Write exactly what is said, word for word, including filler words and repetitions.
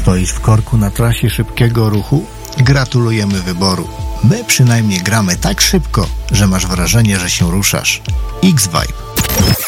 Stoisz w korku na trasie szybkiego ruchu? Gratulujemy wyboru. My przynajmniej gramy tak szybko, że masz wrażenie, że się ruszasz. X-Vibe.